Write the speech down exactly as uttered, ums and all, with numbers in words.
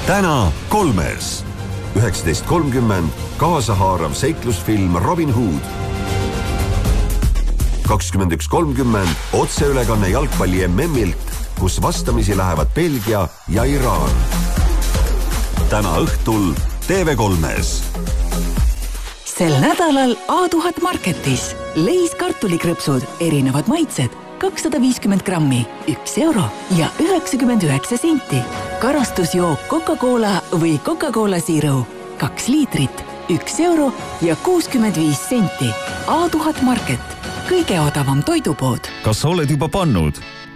täna kolmes. üheksateist kolmkümmend kaasahaarav seiklusfilm Robin Hood. kakskümmend üks kolmkümmend otseülekanne jalgpalli M M-ilt, kus vastamisi lähevad Belgia ja Iraan. Täna õhtul T V kolmes. Sel nädalal A tuhat Marketis. Leis kartulikrõpsud, erinevad maitsed, kakssada viiskümmend grammi, üks euro ja üheksakümmend üheksa senti. Karastusjook Coca-Cola või Coca-Cola Zero, kaks liitrit, üks euro ja kuuskümmend viis senti. A tuhat Market, kõige odavam toidupood. Kas oled juba pannud?